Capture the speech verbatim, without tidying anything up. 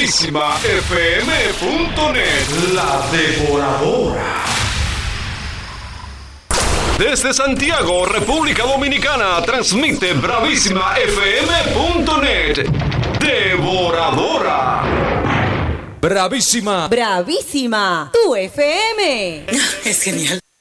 bravísima f m punto net. La Devoradora. Desde Santiago, República Dominicana, transmite bravísima f m punto net. Devoradora. Bravísima. Bravísima. Tu F M. Es genial.